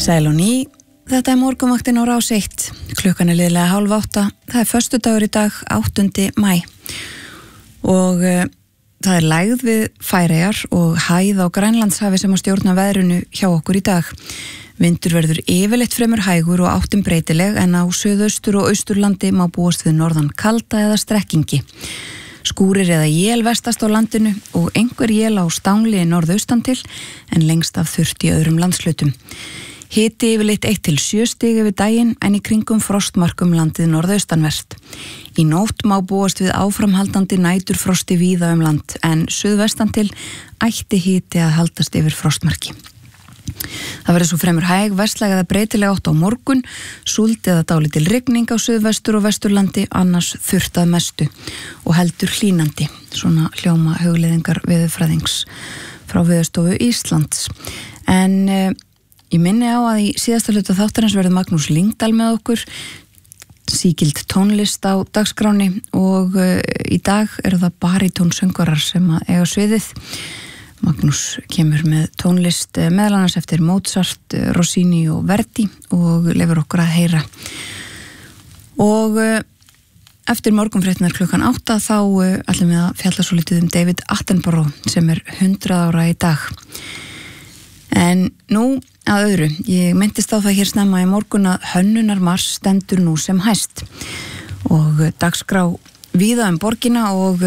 Sæl og ný, þetta morgunvaktin á Rás 1, klukkan liðlega 7:30, það föstudagur í dag, 8. maí og það lægð við Færeyjar og hæð á Grænlandshafi sem að stjórna veðrinu hjá okkur í dag. Vindur verður yfirleitt fremur hægur og áttin breytileg en á suðaustur og austurlandi má búast við norðan kalda eða strekkingi. Skúrir eða él vestast á landinu og einhver él á stangli norðaustan til en lengst af þurrt í öðrum landshlutum. Hiti yfirleitt 1 til 7 stig yfir daginn en í kringum frostmarkum landið norðaustanvert. Í nótt má búast við áframhaldandi næturfrosti víða land en suðvestan til ætti hiti að haldast yfir frostmarki. Það verður svo fremur hæg, vestlæg eða breytileg átt á morgun, súld eða dálítil rigning á suðvestur og vesturlandi, annars þurrt að mestu og heldur hlýnandi. Svona hljóma hugleiðingar veðurfræðings frá Veðurstofu Íslands. En ég minni á að í síðasta hluta þáttarins verður Magnús Lyngdal með okkur, sígild tónlist á dagskráni og í dag eru það barítónsöngvarar sem að eiga sviðið. Magnús kemur með tónlist meðal annars eftir Mozart, Rossini og Verdi og lefur okkur að heyra. Og eftir morgunfréttinar klukkan 8 þá ætlum við að fjalla svo litið David Attenborough sem 100 ára í dag. En nú að öðru, ég myndist á það hér snemma í morgun að hönnunarmars stendur nú sem hæst og dagskrá víða borgina og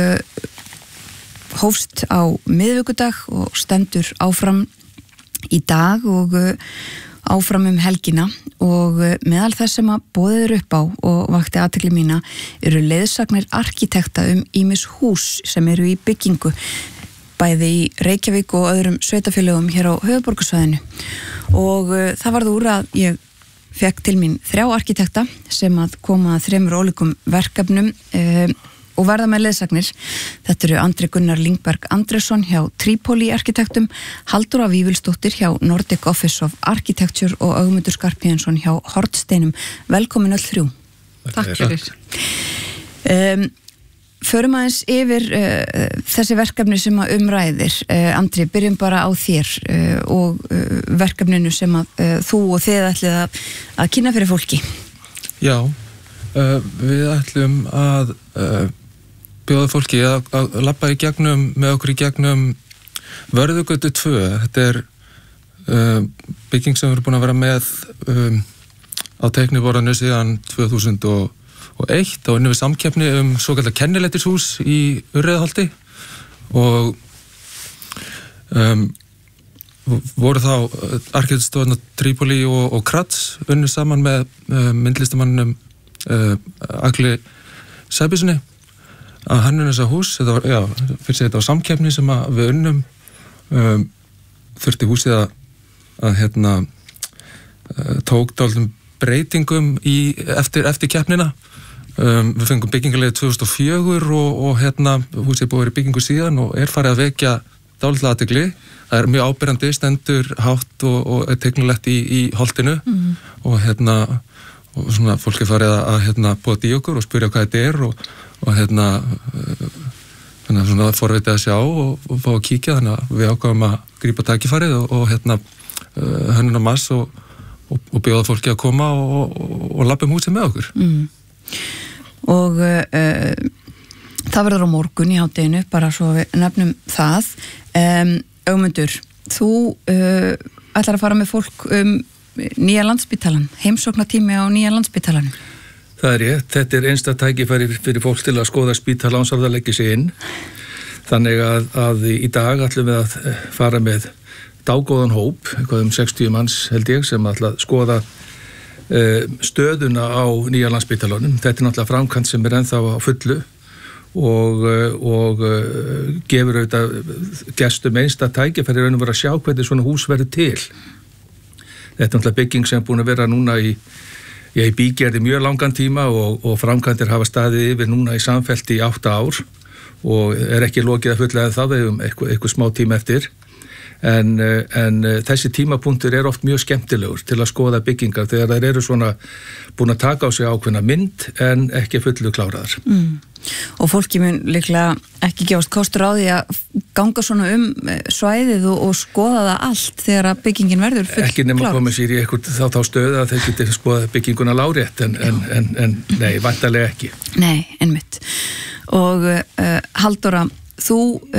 hófst á miðvikudag og stendur áfram í dag og áfram helgina og meðal þess sem að boðið upp á og vakti athygli mína eru leiðsagnir arkitekta ýmis hús sem eru í byggingu bæði í Reykjavík og öðrum sveitafélögum hér á höfuðborgarsvæðinu og það varð úr að ég fekk til mín 3 arkitekta sem að koma að 3 ólíkum verkefnum og verða með leiðsagnir. Þetta eru Andri Gunnar Lyngberg Andresson hjá Tripoli arkitektum, Halldóra Vífilsdóttir hjá Nordic Office of Architecture og Ögmundur Skarphéðinsson hjá Hornsteinum. Velkomin öll 3. Takk fyrir. Förum aðeins yfir þessi verkefni sem að umræðir. Andri, byrjum bara á þér og verkefninu sem að þú og þið ætlið að kynna fyrir fólki. Já, við ætlum að bjóða fólki að labba með okkur í gegnum Vörðugötu 2. Þetta bygging sem við erum búin að vera með á teikniborðinu síðan 2001 og inni við samkeppni svokallar kennileitishús í Urriðaholti og voru þá arkitektstofan Tripoli og Kratz unnu saman með myndlistamannum Agli Sæbjörnssoni að hannun þessa hús. Þetta var, fyrst þetta var samkeppni sem við unnum þurfti húsið að tók dálítum breytingum eftir keppnina. Við fengum byggingarleyfi 2004 og húsið búið í byggingu síðan og farið að vekja dálítið athygli. Það mjög áberandi, stendur hátt og teiknilegt í holtinu og og svona fólk farið að búa í okkur og spyrja hvað þetta og þannig að svona forvitið að sjá og fá að kíkja, þannig að við ákváðum að grípa tækifærið og hönnunarmars og bjóða fólki að koma og labba húsið með okkur. Og það verður á morgun í hádeginu, bara svo við nefnum það. Ögmundur, þú ætlar að fara með fólk Nýja Landspítalann, heimsóknartími á Nýja Landspítalann. Það rétt, þetta einstakt tækifæri fyrir fólk til að skoða spítala án þess að leggja sig inn. Þannig að í dag ætlum við að fara með dágóðan hóp, eitthvað 60 manns held ég, sem ætla að skoða stöðuna á Nýja Landspítalanum. Þetta náttúrulega framkvæmd sem ennþá á fullu og gefur auðvitað gestum einstakt tækifæri raun og vera að sjá hvernig svona hús verður til. Þetta náttúrulega bygging sem búin að vera núna í bígerði mjög langan tíma og framkvæmdir hafa staðið yfir núna í samfellt í 8 ár og ekki lokið að fulla það við eitthvað smá tíma eftir. en þessi tímapunktur oft mjög skemmtilegur til að skoða byggingar þegar þær eru svona búin að taka á sig ákveðna mynd en ekki fullu kláraðar. Og fólki mun líklega ekki gefast kostur á því að ganga svona svæðið og skoða það allt þegar að byggingin verður full ekki nema að koma sér í eitthvað þá stöðu að þeir geti skoða bygginguna lárétt en nei, væntanlega ekki. Nei, einmitt. Og Halldóra, þú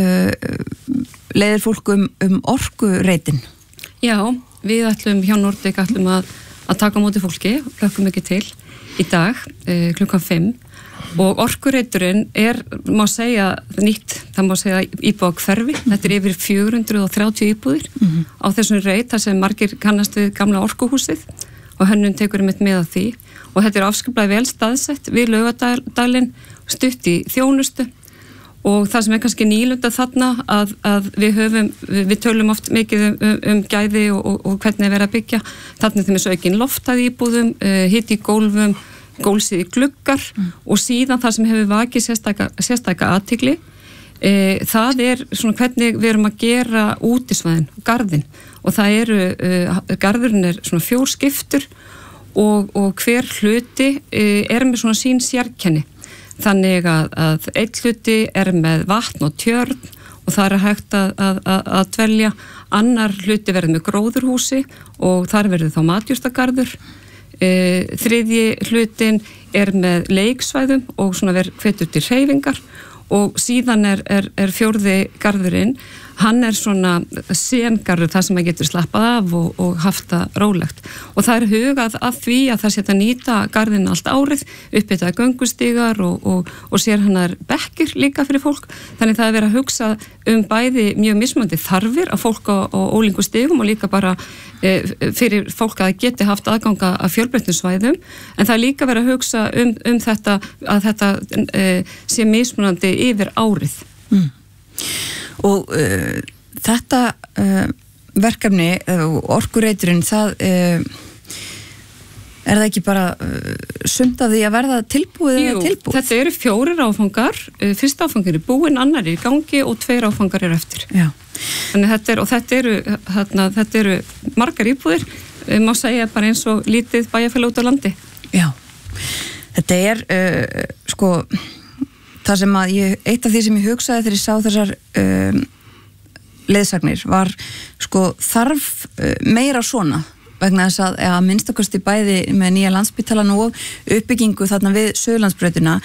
leiðir fólk orkureitin. Já, við ætlum hjá Nordic að taka á móti fólki, hlökkum ekki til í dag klukkan 5 og orkureiturinn má segja nýtt, það má segja íbúða hverfi, þetta yfir 430 íbúðir á þessum reit þar sem margir kannast við gamla orkuhúsið og hönnun tekur með að því og þetta afskaplega vel staðsett við Laugardalinn, stutt í þjónustu og það sem kannski nýlunda þarna að við tölum oft mikið gæði og hvernig vera að byggja, þarna þeim svo aukin loftað íbúðum, hitt í gólfum, gólsið í gluggar og síðan það sem hefur vakið sérstaka athygli, það svona hvernig við erum að gera útisvæðin, garðin og það garðurinn svona 4 skiptur og hver hluti með svona sín sérkenni. Þannig að einn hluti með vatn og tjörn og það hægt að dvelja, annar hluti verður með gróðurhúsi og þar verður þá matjurtagarður, þriðji hlutin með leiksvæðum og svona verður hvetur til hreyfingar og síðan fjórði garðurinn, hann svona sengarður þar sem maður getur slappað af og haft það rólegt og það hugað að því að það sé að nýta garðin allt árið, uppbyttaði göngustígar og sér hannar bekkir líka fyrir fólk, þannig það verið að hugsa bæði mjög mismunandi þarfir að fólk á ólíku stigum og líka bara fyrir fólk að geti haft aðganga að fjölbreyttum svæðum, en það líka verið að hugsa þetta að þetta sé mismunandi yfir árið. Og þetta verkefni, orkureiturinn, það það ekki bara sumt af því að verða tilbúið eða tilbúið? Jú, þetta 4 áfangar, fyrsta áfangar búinn, annar í gangi og 2 áfangar eftir. Já. Þannig þetta eru margar íbúðir, má segja bara eins og lítið bæjarfélag út á landi. Já, þetta sko það sem eitt af því sem ég hugsaði þegar ég sá þessar leiðsagnir var sko þarf meira svona vegna þess að minnstakosti bæði með nýja Landspítalan og uppbyggingu þarna við Suðurlandsbrautina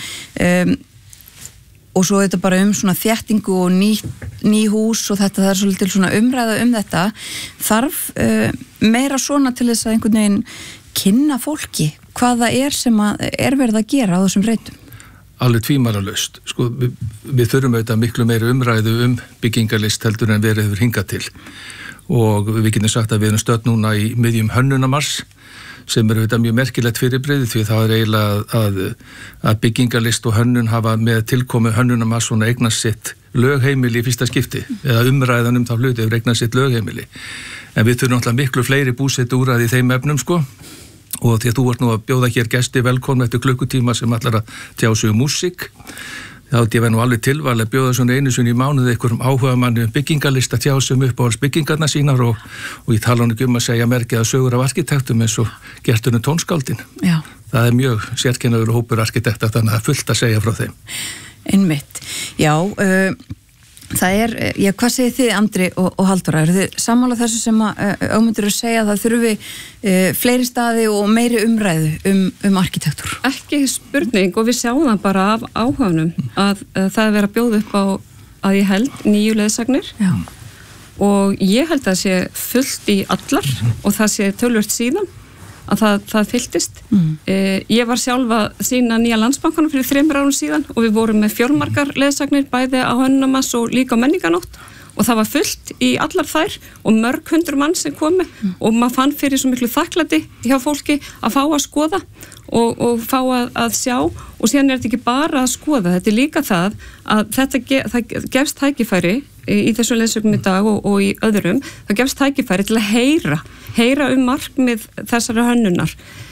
og svo þetta bara svona þéttingu og ný hús og þetta, það svolítið svona umræða þetta, þarf meira svona til þess að einhvern veginn kynna fólki hvað það sem verið að gera á þessum reitum. Alveg tvímælalaust. Sko, við þurfum auðvitað miklu meiri umræðu byggingarlist heldur en verið hefur hingað til. Og við getum sagt að við erum stödd núna í miðjum hönnunamars sem auðvitað mjög merkilegt fyrirbrigði því það eiginlega að byggingarlist og hönnun hafa með tilkomu hönnunamars svona eignast sitt lögheimili í fyrsta skipti eða umræðan þá hluti hefur eignast sitt lögheimili. En við þurfum náttúrulega miklu fleiri búsetuúrræði í þeim efnum sko. Og því að þú vart nú að bjóða hér gesti velkomna eftir klukkutíma sem allar að tjá sig músík, þá ég verð nú alveg tilval að bjóða svona einu sinni í mánuði einhverjum áhuga manni byggingarlist að tjá sig upp á byggingarna sínar og ég tala hann ekki að segja merkið að sögur af arkitektum eins og Gesturinn tónskáldin. Já. Það mjög sérkennaður hópur arkitekta þannig að fullt að segja frá þeim. Einmitt. Já, það hvað segir þið Andri og Halldóra, eru þið sammála þessu sem Ögmundur að segja að það þurfi fleiri staði og meiri umræðu arkitektúr? Ekki spurning og við sjáum það bara af áhuganum að það er verið að bjóða upp á að ég held 9 leiðsagnir. Já. Og ég held að það sé fullt í allar og það sé tölvört síðan að það fylltist. Ég var sjálf að sýna nýja Landsbankanum fyrir 3 árum síðan og við vorum með fjölmargar leiðsagnir bæði á Hönnunarmars og líka á Menningarnótt og það var fullt í allar þær og mörg 100 mann sem komu og maður fann fyrir svo miklu þakklæti hjá fólki að fá að skoða og fá að sjá og síðan þetta ekki bara að skoða, þetta líka það að það gefst tækifæri í þessu leiðsögnum í dag og í öðrum, það gefst tækifæri til að heyra markmið þessara hönnunar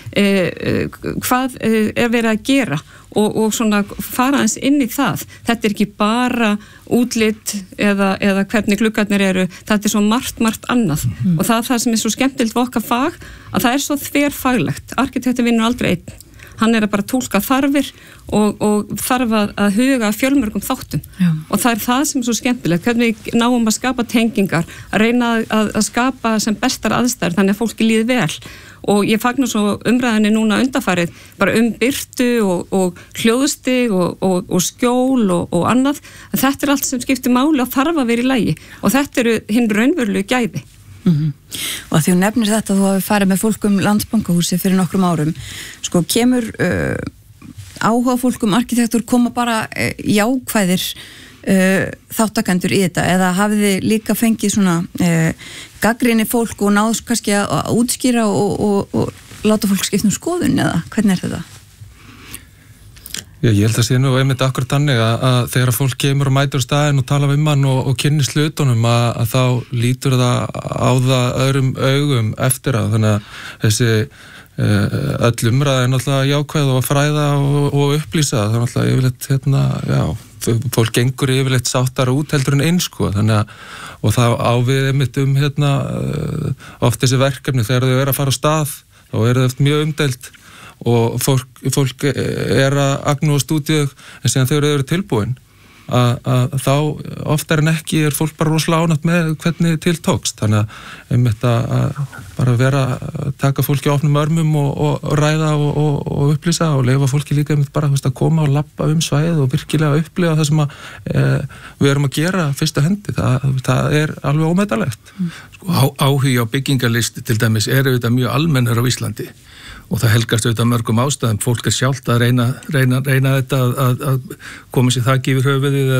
hvað verið að gera og svona fara eins inn í það. Þetta ekki bara útlit eða hvernig gluggarnir eru, þetta svo margt annað og það sem svo skemmtilegt við okkar fag, að það svo þverfaglegt. Arkitektur vinnur aldrei einn. Hann að bara túlka þarfir og þarf að huga fjölmörgum þáttum. Já. Og það það sem svo skemmtilegt, hvernig við náum að skapa tengingar, að reyna að skapa sem bestar aðstæður þannig að fólki líði vel. Og ég fagnar svo umræðinni núna undanfarið bara birtu og hljóðstig og skjól og annað. Þetta allt sem skiptir máli og þarf að vera í lagi og þetta eru hinn raunverulegu gæði. Og að því þú nefnir þetta, þú hafi farið með fólk Landsbankahúsi fyrir nokkrum árum, sko kemur áhuga fólk arkitektur koma bara jákvæðir þáttakendur í þetta eða hafið þið líka fengið svona gagnrýni fólk og náðs kannski að útskýra og láta fólk skipta skoðun eða hvernig þetta? Já, ég held að sé nú einmitt akkurat þannig að þegar fólk kemur og mætur á staðinn og tala við mann og kynnist hlutunum að þá lítur það á það öðrum augum eftir að þannig að þessi öll umræða er náttúrulega jákvæð og að fræða og upplýsa það er náttúrulega yfirleitt fólk gengur yfirleitt sáttar út heldur en inn sko þannig að og það ávið einmitt oft þessi verkefni þegar þau eru að fara á stað þá eru það mjög umdeilt og fólk er að agnúa stúdíu en síðan þau eru tilbúin að þá oftar en ekki er fólk bara rosalega ánægt með hvernig til tókst þannig að einmitt að bara vera að taka fólki á opnum örmum og ræða og upplýsa og leyfa fólki líka einmitt bara að koma og labba svæðið og virkilega upplifa það sem við erum að gera fyrsta hendi, það er alveg ómetanlegt. Sko, áhugi á byggingarlist til dæmis auðvitað mjög almennur á Íslandi og það helgast auðvitað mörgum ástæðum, fólk sjálft að reyna þetta að koma sér þak yfir höfuðið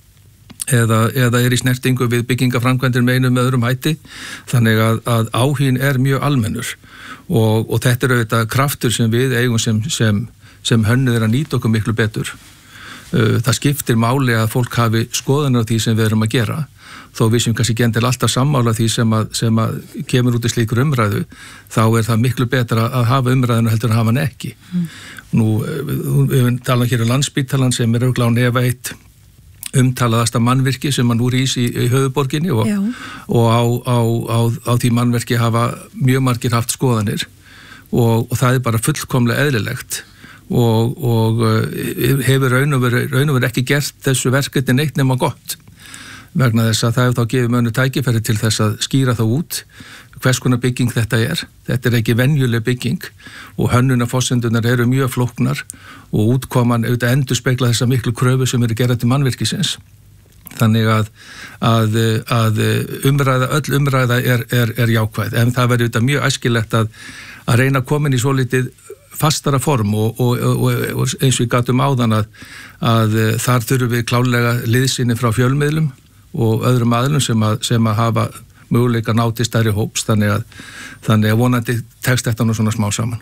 eða er í snertingu við byggingaframkvæmdir með einum öðrum hætti, þannig að áhugin er mjög almennur og þetta auðvitað kraftur sem við eigum sem hönnuðir að nýta okkur miklu betur. Það skiptir máli að fólk hafi skoðanir á því sem við erum að gera þó við sem kannski gendir alltaf sammála því sem að kemur út í slíkur umræðu þá er það miklu betra að hafa umræðinu heldur að hafa hann ekki. Nú, við tala hér Landspítalann sem er örugglega á nefa eitt umtalaðasta mannvirki sem nú rís í höfuðborginni og á því mannverki hafa mjög margir haft skoðanir og það er bara fullkomlega eðlilegt og hefur raun og veru ekki gert þessu verkefni neitt nema gott vegna þess að það hefur þá gefið mönnum tækifæri til þess að skýra þá út hvers konar bygging þetta er ekki venjuleg bygging og hönnunarforsendunar eru mjög flóknar og útkoman auðvitað endurspegla þessa miklu kröfu sem eru gerað til mannvirkisins þannig að öll umræða er jákvæð en það verður auðvitað mjög æskilegt að reyna að koma inn í svolítið fastara form og eins og við gátum áðan að þar þurfum við klárlega liðsinni frá fjölmiðlum og öðrum aðlum sem að hafa möguleika náti stærri hóps þannig að vonandi tekst þetta nú svona smá saman.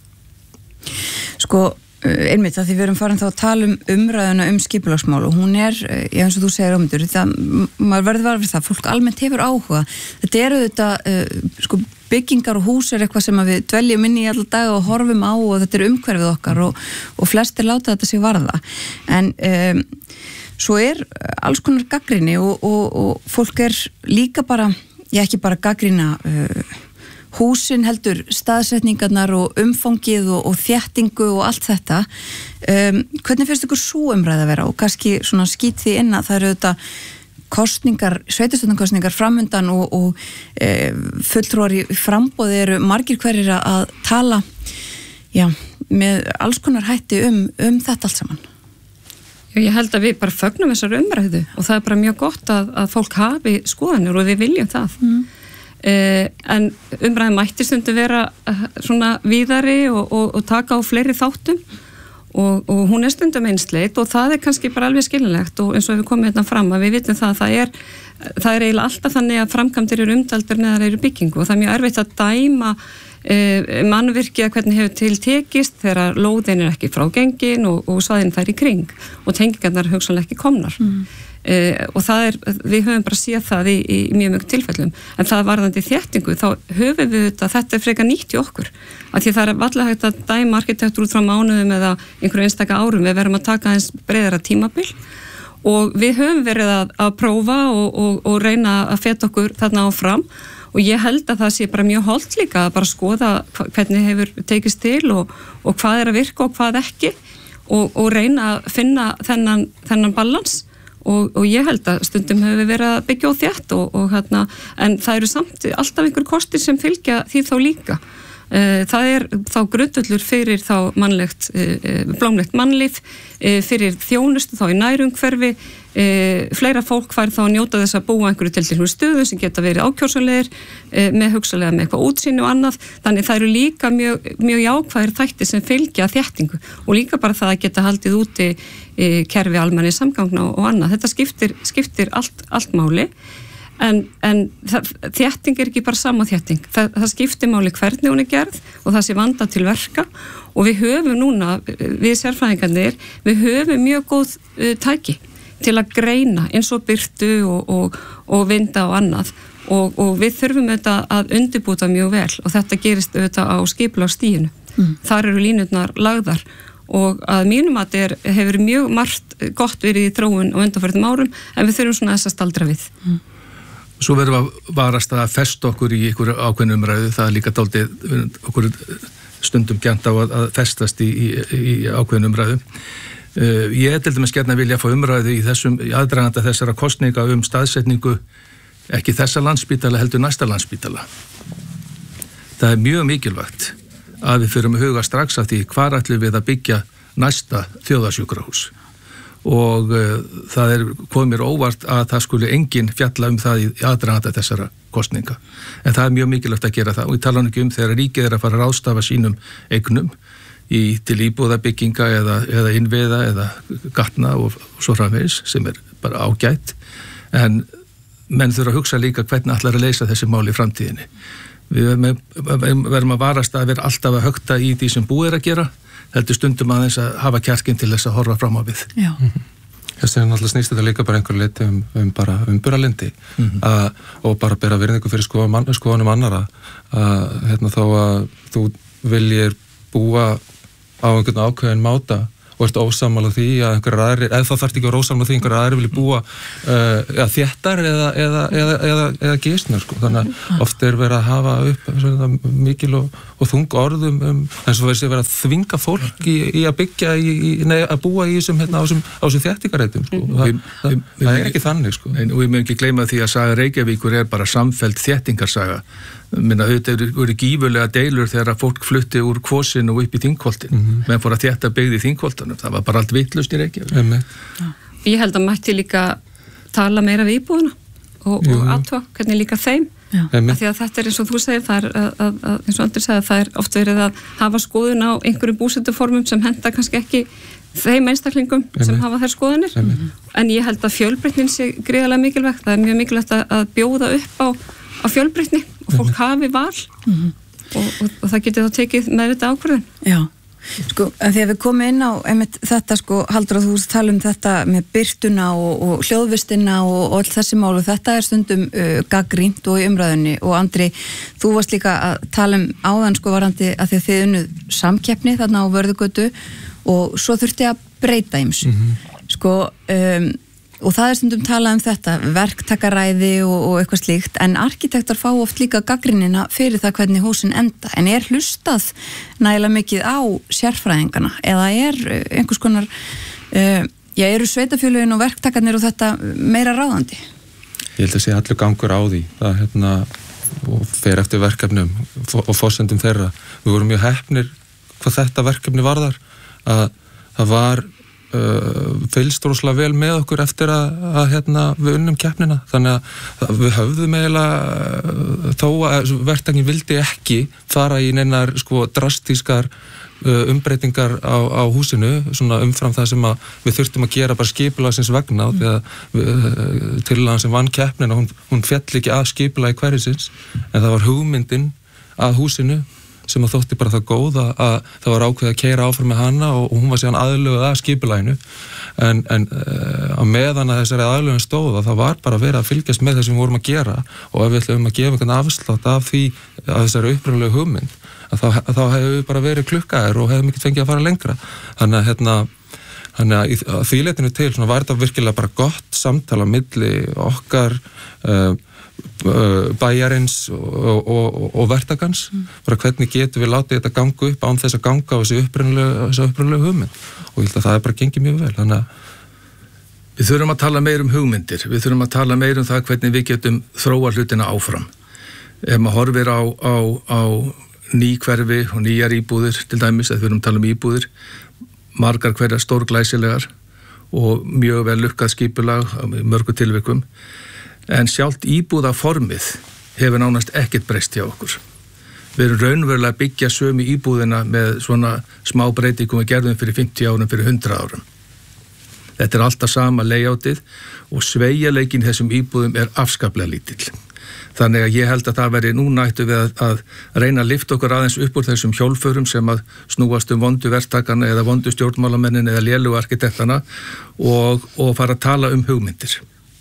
Sko, einmitt að því við erum farin þá að tala umræðuna skipulagsmál og hún eins og þú segir ámyndur, maður verður varfið það, fólk almennt hefur áhuga. Þetta eru þetta, sko, byggingar og hús er eitthvað sem við dveljum inn í alla daga og horfum á og þetta er umhverfið okkar og flestir láta þetta sig varða. En svo er alls konar gagnrýni og fólk er líka bara, ekki bara gagnrýna húsin heldur staðsetningarnar og umfangið og þéttingu og allt þetta. Hvernig finnst ykkur sú umræða að vera og kannski svona skýt því inn að það eru þetta sveitarstjórnarkosningar framundan og fulltrúar í framboði eru margir hverjir að tala með alls konar hætti þetta allt saman. Ég held að við bara fögnum þessar umræðu og það er bara mjög gott að fólk hafi skoðanir og við viljum það. En umræðin mætti stundum vera svona víðari og taka á fleiri þáttum og hún er stundum einsleit og það er kannski bara alveg skilinlegt og eins og við komum hérna fram að við vitum það er eiginlega alltaf þannig að framkvæmdir eru umdældar neðar eru byggingu og það er mjög erfitt að dæma mannvirki að hvernig hefur til tekist þegar lóðin er ekki frágengin og svæðin þær í kring og tengingarnar hugsanlega ekki komnar. og við höfum bara séð það í mjög mjög tilfellum, en það varðandi þéttingu, þá höfum við þetta frekar nýtt í okkur, af því það varla hægt að dæma arkitektur út frá mánuðum eða einhverju einstaka árum, við verðum að taka eins breiðara tímabil og við höfum verið að prófa og reyna að feta okkur þarna áfram og ég held að það sé bara mjög holdt líka að bara skoða hvernig hefur tekist til og hvað að virka og hvað ekki og reyna að finna þennan balans og ég held að stundum hefur við verið að byggja á þétt en það eru samt alltaf einhver kostir sem fylgja því þá líka. Það þá grundvöllur fyrir þá blómlegt mannlíf, fyrir þjónustu þá í nærumhverfi, fleira fólk fær þá að njóta þess að búa einhverju tilteknu stöðu sem geta verið ákjósanlegir með hugsanlega með eitthvað útsýni og annað, þannig það eru líka mjög jákvæðir þættir sem fylgja þéttingu og líka bara það að geta haldið úti kerfi almenni samgangna og annað, þetta skiptir allt máli. En þétting ekki bara sama þétting, það skiptir máli hvernig hún gerð og það sé vanda til verka og við höfum núna, við sérfræðingarnir, við höfum mjög góð tæki til að greina eins og birtu og vinda og annað og við þurfum þetta að undirbúta mjög vel og þetta gerist auðvitað á skipulagsstiginu. Þar eru línurnar lagðar og að mínum að hefur mjög margt gott verið í þróun og undanförnum árum en við þurfum svona þess að staldra við. Svo verðum að varast að festa okkur í einhverju ákveðnu umræðu, það líka dálítið okkur stundum gjarnt á að festast í ákveðnu umræðu. Ég til dæmis gjarna vilja fá umræðu í aðdraganda þessara kosninga staðsetningu ekki þessa Landspítala heldur næsta Landspítala. Það mjög mikilvægt að við förum að huga strax af því hvar ætlum við að byggja næsta þjóðarsjúkrahús. Og það komið mér óvart að það skuli enginn fjalla það í aðdraganda þessara kosninga. En það mjög mikilvægt að gera það og ég tala ekki þegar ríkið að fara að ráðstafa sínum eignum til íbúðabygginga eða innviða eða gatna og svo framvegis sem bara ágætt. En menn þurfa að hugsa líka hvernig ætlar að leysa þessi mál í framtíðinni. Við verðum að varast að vera alltaf að högta í því sem búið að gera. Heldur stundum aðeins að hafa kjarkinn til þess að horfa fram á við. Já. Þessi náttúrulega snýst þetta líka bara einhver leiti bara umburðarlyndi og bara bera virðingu fyrir skoðunum annara þá að þú viljir búa á einhvern ákveðin máta og ert ósammála því að einhverjar aðrir, eða það þarf ekki að vera ósammála því einhverjar aðrir vilja búa þéttar eða gisnar, sko. Þannig að oft verið að hafa upp mikil og þung orðum eins og verið að þvinga fólk í að byggja, að búa í þessum á þessum þéttingareitum, sko. Það ekki þannig, sko. Og við mögum ekki gleyma því að saga Reykjavíkur bara samfelld þéttingarsaga. Þetta eru gífurlega deilur þegar að fólk flutti úr Kvosinu og upp í Þingholtin. Menn fór að þétta byggði í Þingholtunum. Það var bara allt vitlaust í Reykjavík. Ég held að mætti líka tala meira við íbúðuna og aðtóa hvernig líka þeim. Af því að þetta eins og þú segir, það eins og Andri sagði, það oft verið að hafa skoðun á einhverjum búsetuformum sem henda kannski ekki þeim einstaklingum sem hafa þær skoðunir. En ég held að fjölbreytnin sé gríðarlega mikilvægt. Það mjög mikilvægt að bjóða upp á fjölbreytni og fólk hafi val og það getur þá tekið meðvitað ákvörðun. Já, sko, en því að við komum inn á þetta, sko, Halldór, að þú tala þetta með birtuna og hljóðvistina og öll þessi mál og þetta stundum gagnrýnt og í umræðunni og Andri, þú varst líka að tala áðan, sko, varandi að því að þið unnuð samkeppni þarna á Vörðugötu og svo þurfti að breyta ýmsu. Sko, og það stundum talað þetta, verktakaræði og eitthvað slíkt, en arkitektar fá oft líka gagnrýnina fyrir það hvernig húsin enda, en hlustað nægilega mikið á sérfræðingana eða einhvers konar eru sveitafélögin og verktakarnir og þetta meira ráðandi? Ég held að sé allur gangur á því og fer eftir verkefnum og forsendum þeirra. Við vorum mjög heppnir hvað þetta verkefni varðar að það var fylgst rosalega vel með okkur eftir að við unnum keppnina, þannig að við höfðum eiginlega þó að verktakinn vildi ekki fara í neinar, sko, drastískar umbreytingar á húsinu, svona umfram það sem við þurftum að gera bara skipulagsins vegna því að tillagan sem vann keppnina, hún féll ekki að skipulagi hverjusins, en það var hugmyndin að húsinu sem að þótti bara það góð að það var ákveðið að keyra áfram með hana og hún var síðan aðlöguð að skipulaginu en á meðan að þessari aðlögun stóð það var bara verið að fylgjast með þessum við vorum að gera og ef við ætlum að gefa einhvern afslátt af því að þessari upprunalegu hugmynd að þá hefur við bara verið klukkaðir og hefum ekki fengið að fara lengra þannig að því leitinu til svona var þetta virkilega bara gott samtala milli okkar bæjarins og verktakans bara hvernig getum við látið þetta ganga upp án þess að ganga á þessu upprunalegu hugmynd og ég held að það er bara gengið mjög vel þannig að Við þurfum að tala meir hugmyndir, við þurfum að tala meir það hvernig við getum þróa hlutina áfram ef maður horfir á ný hverfi og nýjar íbúðir til dæmis, að við erum að tala íbúðir margar hverjar stórglæsilegar og mjög vel lukkað skipulag í mörgu tilvikum en sjálft íbúðaformið hefur nánast ekkert breyst hjá okkur. Við erum raunverulega að byggja sömu íbúðina með svona smá breytingum við gerðum fyrir 50 árum, fyrir 100 árum. Þetta er alltaf sama layoutið og sveigjanleikinn þessum íbúðum er afskaplega lítill. Þannig að ég held að það veri núna ættu við að reyna að lyfta okkur aðeins upp úr þessum hjólförum sem að snúast vondu verktakana eða vondu stjórnmálamennin eða lélugu arkitektana og fara að tala hugmyndir.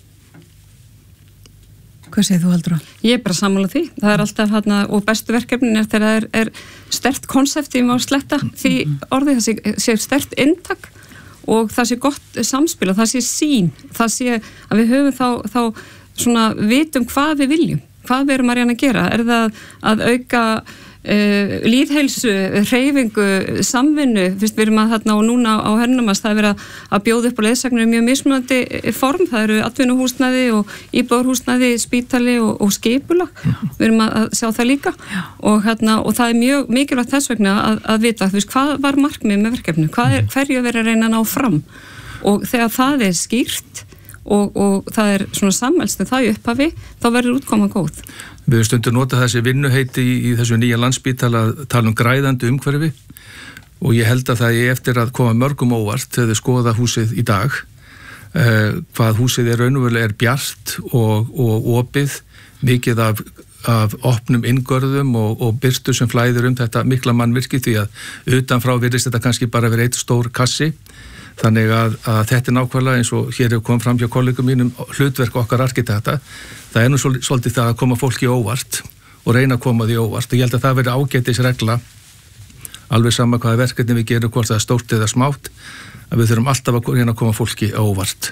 Hvað segir þú, Halldóra? Ég er bara sammála því. Það er alltaf og bestu verkefnin þegar það er sterkt konsept í má sletta því orðið það sé sterkt inntak og það sé gott samspil og það sé sýn. Það sé að við höfum þá svona vitum hvað við viljum, hvað við erum að reyna að gera. Er það að auka lýðheilsu, hreyfingu, samvinnu, fyrst við erum að þarna og núna á Hernumast það er verið að bjóða upp á leiðsagnir mjög mismunandi form, það eru atvinnuhúsnæði og íbúðarhúsnæði, spítali og skipulag, við erum að sjá það líka og það er mjög mikilvægt þess vegna að vita, þú veist, hvað var markmið með verkefnu, hverju verið að reyna að ná fram og þegar það er skýrt og það er svona sammælst það í upphafi, þá verður útkoma góð. Við höfum stundur notað þessi vinnuheiti í þessu nýja Landspítala að tala græðandi umhverfi og ég held að það er eftir að koma mörgum óvart þegar þið skoða húsið í dag hvað húsið er raunverulega bjart og opið, mikið af opnum inngörðum og birtu sem flæðir þetta mikla mannvirki því að utanfrá virðist þetta kannski bara verið eitt stór kassi. Þannig að þetta er nákvæmlega eins og hér hefur komið fram hjá kollegum mínum hlutverk okkar arkitekta. Það er nú svolítið það að koma fólki óvart og reyna að koma því óvart og ég held að það veri ágætis regla alveg sama hvaða verkefni við gerum, hvort það er stórt eða smátt, að við þurfum alltaf að reyna að koma fólki óvart.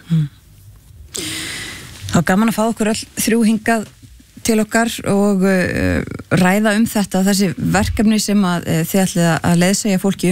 Það er gaman að fá okkur öll þrjú hingað til okkar og ræða þetta, þessi verkefni sem þið ætlið að leiðsegja fólki